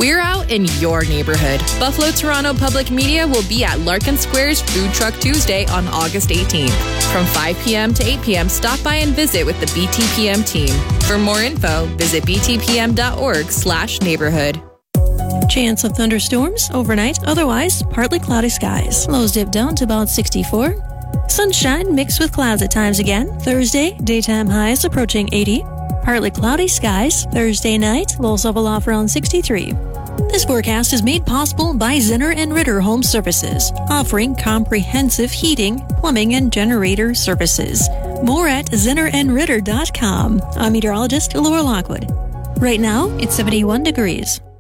We're out in your neighborhood. Buffalo Toronto Public Media will be at Larkin Square's Food Truck Tuesday on August 18th. From 5 p.m. to 8 p.m., stop by and visit with the BTPM team. For more info, visit btpm.org/neighborhood. Chance of thunderstorms overnight, otherwise partly cloudy skies. Lows dip down to about 64. Sunshine mixed with clouds at times again. Thursday, daytime highs approaching 80. Partly cloudy skies. Thursday night, lows level off around 63. This forecast is made possible by Zinner and Ritter Home Services, offering comprehensive heating, plumbing, and generator services. More at zinnerandritter.com. I'm meteorologist Laura Lockwood. Right now, it's 71 degrees.